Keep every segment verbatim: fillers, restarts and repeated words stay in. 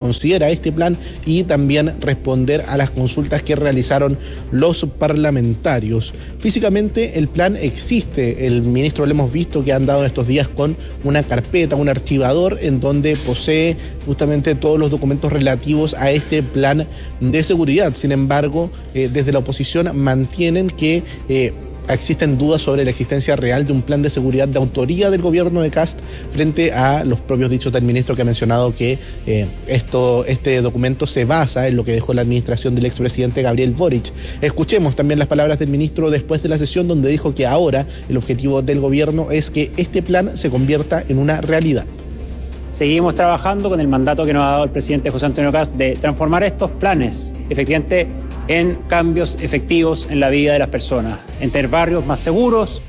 considera este plan y también responder a las consultas que realizaron los parlamentarios. Físicamente el plan existe, el ministro lo hemos visto que ha andado estos días con una carpeta, un archivador en donde posee justamente todos los documentos relativos a este plan de seguridad. Sin embargo, eh, desde la oposición mantienen que eh, existen dudas sobre la existencia real de un plan de seguridad de autoría del gobierno de Kast frente a los propios dichos del ministro, que ha mencionado que eh, esto, este documento se basa en lo que dejó la administración del expresidente Gabriel Boric. Escuchemos también las palabras del ministro después de la sesión, donde dijo que ahora el objetivo del gobierno es que este plan se convierta en una realidad. Seguimos trabajando con el mandato que nos ha dado el presidente José Antonio Kast de transformar estos planes efectivamente en cambios efectivos en la vida de las personas, en tener barrios más seguros.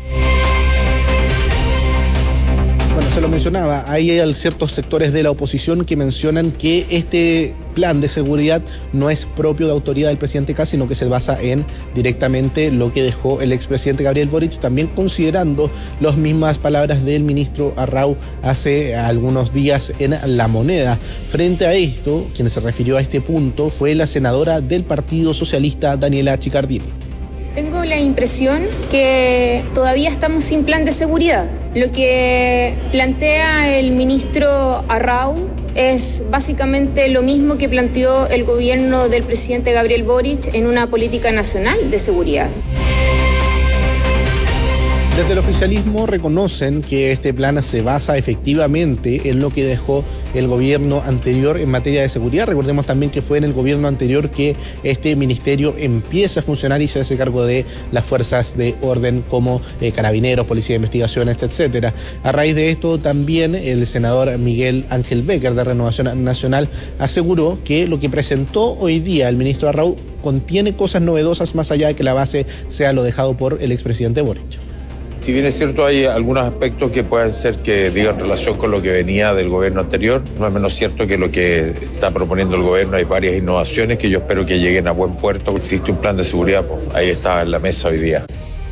Bueno, se lo mencionaba, hay ciertos sectores de la oposición que mencionan que este plan de seguridad no es propio de autoridad del presidente Kast, sino que se basa en directamente lo que dejó el expresidente Gabriel Boric, también considerando las mismas palabras del ministro Arrau hace algunos días en La Moneda. Frente a esto, quien se refirió a este punto fue la senadora del Partido Socialista, Daniela Chicardini. Tengo la impresión que todavía estamos sin plan de seguridad. Lo que plantea el ministro Arrau es básicamente lo mismo que planteó el gobierno del presidente Gabriel Boric en una política nacional de seguridad. Desde el oficialismo reconocen que este plan se basa efectivamente en lo que dejó el gobierno anterior en materia de seguridad. Recordemos también que fue en el gobierno anterior que este ministerio empieza a funcionar y se hace cargo de las fuerzas de orden como eh, carabineros, policía de investigaciones, etcétera. A raíz de esto también el senador Miguel Ángel Becker de Renovación Nacional aseguró que lo que presentó hoy día el ministro Arrau contiene cosas novedosas más allá de que la base sea lo dejado por el expresidente Boric. Si bien es cierto, hay algunos aspectos que pueden ser que digan relación con lo que venía del gobierno anterior, no es menos cierto que lo que está proponiendo el gobierno hay varias innovaciones que yo espero que lleguen a buen puerto. Existe un plan de seguridad, pues ahí está en la mesa hoy día.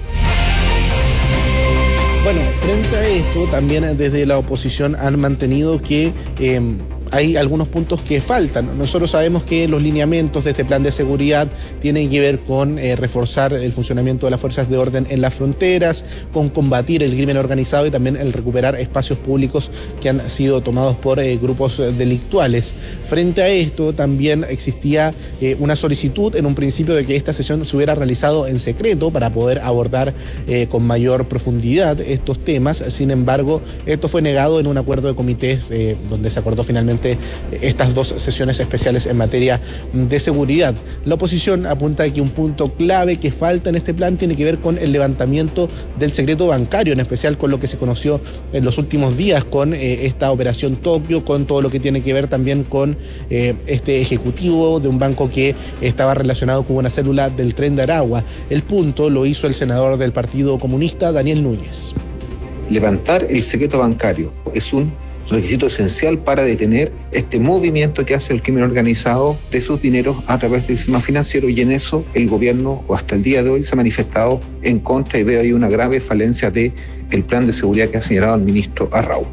Bueno, frente a esto, también desde la oposición han mantenido que eh, hay algunos puntos que faltan. Nosotros sabemos que los lineamientos de este plan de seguridad tienen que ver con eh, reforzar el funcionamiento de las fuerzas de orden en las fronteras, con combatir el crimen organizado y también el recuperar espacios públicos que han sido tomados por eh, grupos delictuales. Frente a esto, también existía eh, una solicitud en un principio de que esta sesión se hubiera realizado en secreto para poder abordar eh, con mayor profundidad estos temas. Sin embargo, esto fue negado en un acuerdo de comités eh, donde se acordó finalmente estas dos sesiones especiales en materia de seguridad. La oposición apunta a que un punto clave que falta en este plan tiene que ver con el levantamiento del secreto bancario, en especial con lo que se conoció en los últimos días con eh, esta operación Tokio, con todo lo que tiene que ver también con eh, este ejecutivo de un banco que estaba relacionado con una célula del Tren de Aragua. El punto lo hizo el senador del Partido Comunista, Daniel Núñez. Levantar el secreto bancario es un requisito esencial para detener este movimiento que hace el crimen organizado de sus dineros a través del sistema financiero, y en eso el gobierno, o hasta el día de hoy, se ha manifestado en contra, y veo ahí una grave falencia del plan de seguridad que ha señalado el ministro Arrau.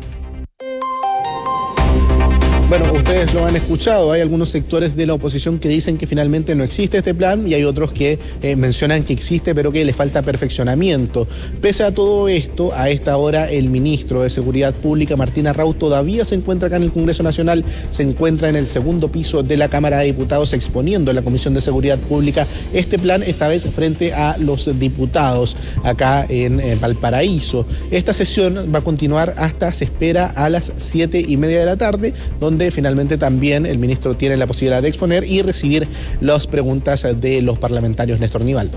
Bueno, ustedes lo han escuchado, hay algunos sectores de la oposición que dicen que finalmente no existe este plan y hay otros que eh, mencionan que existe pero que le falta perfeccionamiento. Pese a todo esto, a esta hora el ministro de Seguridad Pública, Martín Arrau, todavía se encuentra acá en el Congreso Nacional, se encuentra en el segundo piso de la Cámara de Diputados exponiendo en la Comisión de Seguridad Pública este plan, esta vez frente a los diputados acá en eh, Valparaíso. Esta sesión va a continuar hasta, se espera, a las siete y media de la tarde, donde finalmente también el ministro tiene la posibilidad de exponer y recibir las preguntas de los parlamentarios. Néstor Nivaldo.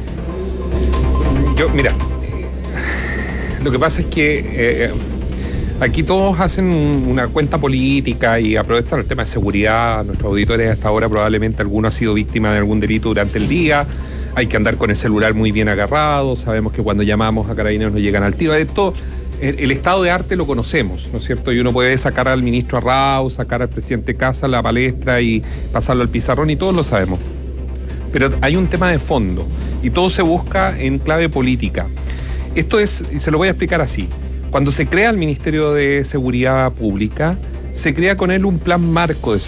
Yo, mira, lo que pasa es que eh, aquí todos hacen una cuenta política y aprovechan el tema de seguridad. Nuestros auditores hasta ahora probablemente alguno ha sido víctima de algún delito durante el día. Hay que andar con el celular muy bien agarrado. Sabemos que cuando llamamos a Carabineros nos llegan al tiro. Esto, el, el estado de arte lo conocemos, ¿no es cierto? Y uno puede sacar al ministro Arrau, sacar al presidente Casa a la palestra y pasarlo al pizarrón, y todos lo sabemos. Pero hay un tema de fondo y todo se busca en clave política. Esto es, y se lo voy a explicar así. Cuando se crea el Ministerio de Seguridad Pública, se crea con él un plan marco de